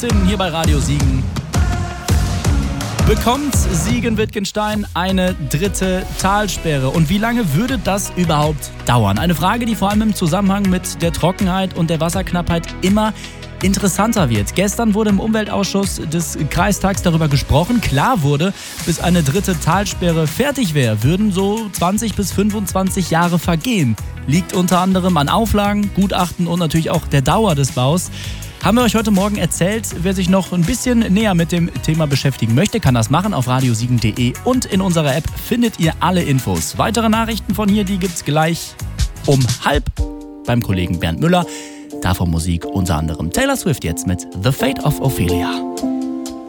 Hier bei Radio Siegen. Bekommt Siegen-Wittgenstein eine dritte Talsperre? Und wie lange würde das überhaupt dauern? Eine Frage, die vor allem im Zusammenhang mit der Trockenheit und der Wasserknappheit immer interessanter wird. Gestern wurde im Umweltausschuss des Kreistags darüber gesprochen. Klar wurde, bis eine dritte Talsperre fertig wäre, würden so 20 bis 25 Jahre vergehen. Liegt unter anderem an Auflagen, Gutachten und natürlich auch der Dauer des Baus. Haben wir euch heute Morgen erzählt. Wer sich noch ein bisschen näher mit dem Thema beschäftigen möchte, kann das machen auf radiosiegen.de und in unserer App findet ihr alle Infos. Weitere Nachrichten von hier, die gibt's gleich um 12:30 beim Kollegen Bernd Müller. Davon Musik unter anderem Taylor Swift jetzt mit The Fate of Ophelia.